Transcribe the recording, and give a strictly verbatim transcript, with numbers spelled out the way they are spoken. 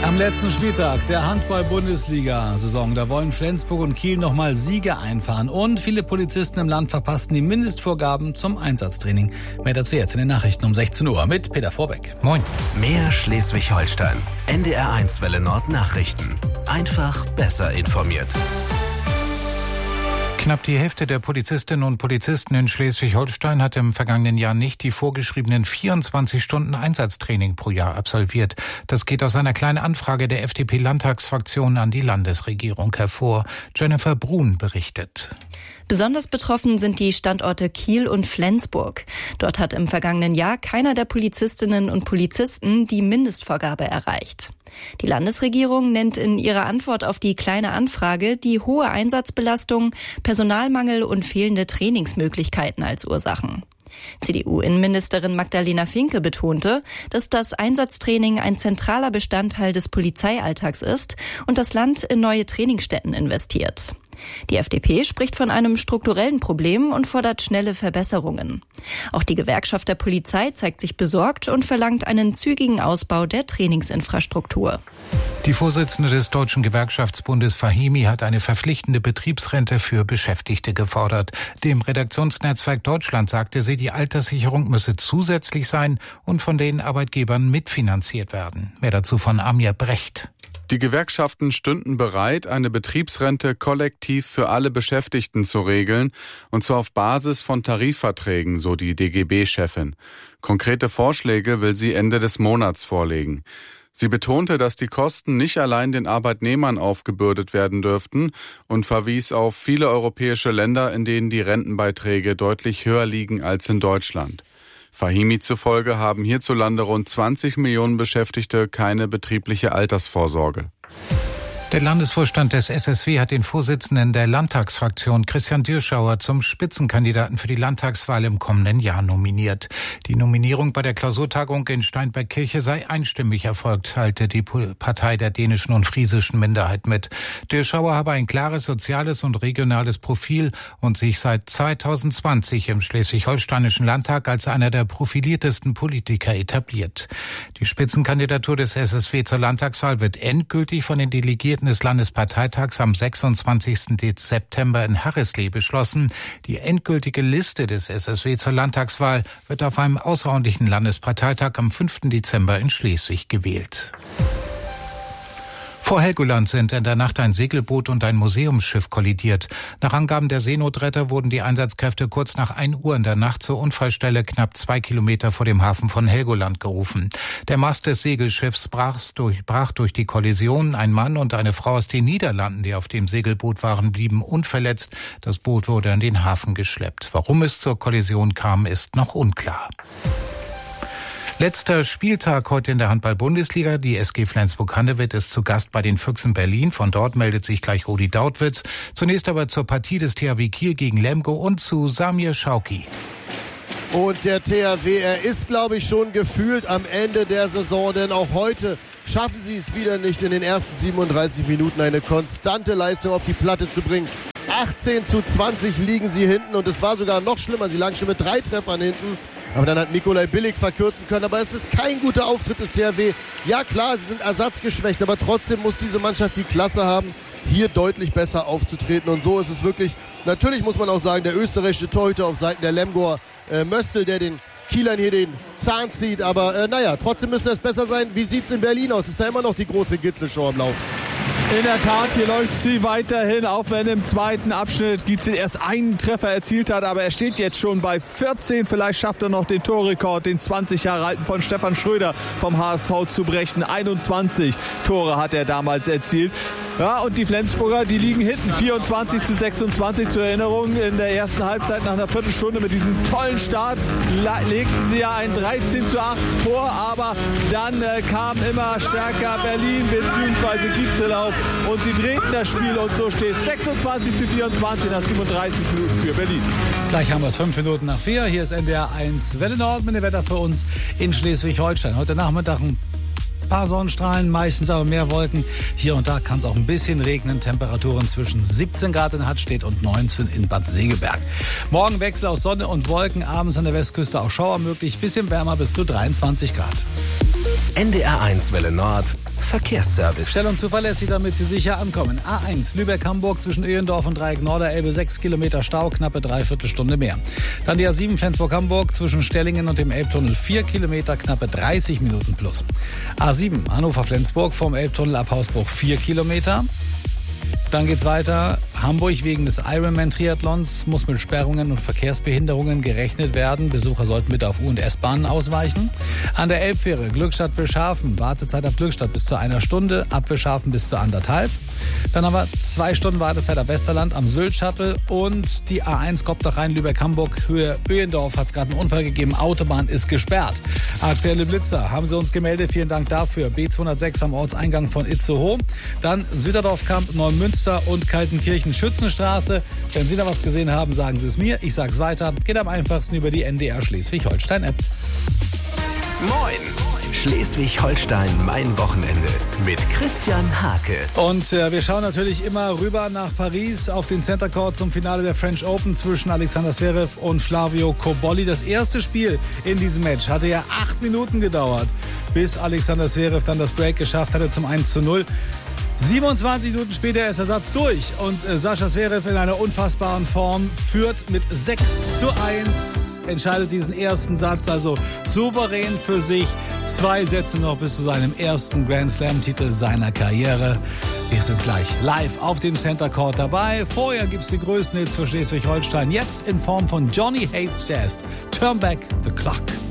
Am letzten Spieltag der Handball-Bundesliga-Saison, da wollen Flensburg und Kiel nochmal Siege einfahren. Und viele Polizisten im Land verpassten die Mindestvorgaben zum Einsatztraining. Mehr dazu jetzt in den Nachrichten um sechzehn Uhr mit Peter Vorbeck. Moin. Mehr Schleswig-Holstein. N D R eins Welle Nord Nachrichten. Einfach besser informiert. Knapp die Hälfte der Polizistinnen und Polizisten in Schleswig-Holstein hat im vergangenen Jahr nicht die vorgeschriebenen vierundzwanzig Stunden Einsatztraining pro Jahr absolviert. Das geht aus einer kleinen Anfrage der F D P-Landtagsfraktion an die Landesregierung hervor. Jennifer Brun berichtet. Besonders betroffen sind die Standorte Kiel und Flensburg. Dort hat im vergangenen Jahr keiner der Polizistinnen und Polizisten die Mindestvorgabe erreicht. Die Landesregierung nennt in ihrer Antwort auf die kleine Anfrage die hohe Einsatzbelastung, Personalmangel und fehlende Trainingsmöglichkeiten als Ursachen. C D U-Innenministerin Magdalena Finke betonte, dass das Einsatztraining ein zentraler Bestandteil des Polizeialltags ist und das Land in neue Trainingsstätten investiert. Die F D P spricht von einem strukturellen Problem und fordert schnelle Verbesserungen. Auch die Gewerkschaft der Polizei zeigt sich besorgt und verlangt einen zügigen Ausbau der Trainingsinfrastruktur. Die Vorsitzende des Deutschen Gewerkschaftsbundes Fahimi hat eine verpflichtende Betriebsrente für Beschäftigte gefordert. Dem Redaktionsnetzwerk Deutschland sagte sie, die Alterssicherung müsse zusätzlich sein und von den Arbeitgebern mitfinanziert werden. Mehr dazu von Amir Brecht. Die Gewerkschaften stünden bereit, eine Betriebsrente kollektiv für alle Beschäftigten zu regeln, und zwar auf Basis von Tarifverträgen, so die D G B-Chefin. Konkrete Vorschläge will sie Ende des Monats vorlegen. Sie betonte, dass die Kosten nicht allein den Arbeitnehmern aufgebürdet werden dürften und verwies auf viele europäische Länder, in denen die Rentenbeiträge deutlich höher liegen als in Deutschland. Fahimi zufolge haben hierzulande rund zwanzig Millionen Beschäftigte keine betriebliche Altersvorsorge. Der Landesvorstand des S S W hat den Vorsitzenden der Landtagsfraktion Christian Dirschauer zum Spitzenkandidaten für die Landtagswahl im kommenden Jahr nominiert. Die Nominierung bei der Klausurtagung in Steinbergkirche sei einstimmig erfolgt, teilte die Partei der dänischen und friesischen Minderheit mit. Dirschauer habe ein klares soziales und regionales Profil und sich seit zweitausendzwanzig im Schleswig-Holsteinischen Landtag als einer der profiliertesten Politiker etabliert. Die Spitzenkandidatur des S S W zur Landtagswahl wird endgültig von den Delegierten des Landesparteitags am sechsundzwanzigsten September in Harrisley beschlossen. Die endgültige Liste des S S W zur Landtagswahl wird auf einem außerordentlichen Landesparteitag am fünften Dezember in Schleswig gewählt. Vor Helgoland sind in der Nacht ein Segelboot und ein Museumsschiff kollidiert. Nach Angaben der Seenotretter wurden die Einsatzkräfte kurz nach ein Uhr in der Nacht zur Unfallstelle knapp zwei Kilometer vor dem Hafen von Helgoland gerufen. Der Mast des Segelschiffs brach durch, brach durch die Kollision. Ein Mann und eine Frau aus den Niederlanden, die auf dem Segelboot waren, blieben unverletzt. Das Boot wurde in den Hafen geschleppt. Warum es zur Kollision kam, ist noch unklar. Letzter Spieltag heute in der Handball-Bundesliga. Die S G Flensburg-Handewitt ist zu Gast bei den Füchsen Berlin. Von dort meldet sich gleich Rudi Dautwitz. Zunächst aber zur Partie des T H W Kiel gegen Lemgo und zu Samir Schauki. Und der T H W, er ist, glaube ich, schon gefühlt am Ende der Saison, denn auch heute schaffen sie es wieder nicht, in den ersten siebenunddreißig Minuten eine konstante Leistung auf die Platte zu bringen. achtzehn zu zwanzig liegen sie hinten und es war sogar noch schlimmer. Sie lagen schon mit drei Treffern hinten. Aber dann hat Nikolai Billig verkürzen können. Aber es ist kein guter Auftritt des T H W. Ja klar, sie sind ersatzgeschwächt, aber trotzdem muss diese Mannschaft die Klasse haben, hier deutlich besser aufzutreten. Und so ist es wirklich, natürlich muss man auch sagen, der österreichische Torhüter auf Seiten der Lemgoer, äh, Möstl, der den Kielern hier den Zahn zieht. Aber äh, naja, trotzdem müsste es besser sein. Wie sieht es in Berlin aus? Ist da immer noch die große Gitzelshow am Laufen? In der Tat, hier läuft sie weiterhin, auch wenn im zweiten Abschnitt Gietzel erst einen Treffer erzielt hat, aber er steht jetzt schon bei vierzehn. Vielleicht schafft er noch den Torrekord, den zwanzig Jahre alten von Stefan Schröder vom H S V zu brechen. einundzwanzig Tore hat er damals erzielt. Ja, und die Flensburger, die liegen hinten, vierundzwanzig zu sechsundzwanzig zur Erinnerung. In der ersten Halbzeit nach einer Viertelstunde mit diesem tollen Start legten sie ja ein dreizehn zu acht vor, aber dann äh, kam immer stärker Berlin bzw. Gietzel auf und sie drehten das Spiel und so steht sechsundzwanzig zu vierundzwanzig nach siebenunddreißig Minuten für Berlin. Gleich haben wir es fünf Minuten nach vier. Hier ist N D R eins Welle Nord mit dem Wetter für uns in Schleswig-Holstein. Heute Nachmittag ein paar Sonnenstrahlen, meistens aber mehr Wolken. Hier und da kann es auch ein bisschen regnen. Temperaturen zwischen siebzehn Grad in Hattstedt und neunzehn in Bad Segeberg. Morgen Wechsel aus Sonne und Wolken. Abends an der Westküste auch Schauer möglich. Bisschen wärmer bis zu dreiundzwanzig Grad. N D R eins Welle Nord Verkehrsservice. Schnell und zuverlässig, damit Sie sicher ankommen. A eins Lübeck-Hamburg zwischen Öhendorf und Dreieck Norderelbe, sechs Kilometer Stau, knappe Dreiviertelstunde mehr. Dann die A sieben Flensburg-Hamburg zwischen Stellingen und dem Elbtunnel, vier Kilometer, knappe dreißig Minuten plus. A sieben Hannover-Flensburg vom Elbtunnel ab Hausbruch, vier Kilometer. Dann geht's weiter. Hamburg wegen des Ironman-Triathlons muss mit Sperrungen und Verkehrsbehinderungen gerechnet werden. Besucher sollten bitte auf U- und S-Bahnen ausweichen. An der Elbfähre Glückstadt-Wilshafen, Wartezeit ab Glückstadt bis zu einer Stunde, ab Wilshafen bis zu anderthalb. Dann haben wir zwei Stunden Wartezeit ab Westerland am Sylt-Shuttle und die A eins kommt nach Rhein-Lübeck-Hamburg. Höhe Öhendorf hat es gerade einen Unfall gegeben. Autobahn ist gesperrt. Aktuelle Blitzer haben sie uns gemeldet. Vielen Dank dafür. B zweihundertsechs am Ortseingang von Itzehoe. Dann Süderdorf-Kamp, Neumünster und Kaltenkirchen-Schützenstraße. Wenn Sie da was gesehen haben, sagen Sie es mir. Ich sage es weiter. Geht am einfachsten über die N D R Schleswig-Holstein-App. Moin! Schleswig-Holstein, mein Wochenende mit Christian Hake. Und äh, wir schauen natürlich immer rüber nach Paris auf den Center Court zum Finale der French Open zwischen Alexander Zverev und Flavio Cobolli. Das erste Spiel in diesem Match hatte ja acht Minuten gedauert, bis Alexander Zverev dann das Break geschafft hatte zum eins zu null. siebenundzwanzig Minuten später ist der Satz durch und äh, Sascha Zverev in einer unfassbaren Form führt mit sechs zu eins, entscheidet diesen ersten Satz also souverän für sich. Zwei Sätze noch bis zu seinem ersten Grand Slam-Titel seiner Karriere. Wir sind gleich live auf dem Center Court dabei. Vorher gibt's die größten Hits für Schleswig-Holstein. Jetzt in Form von Johnny Hates Jazz. Turn Back the Clock.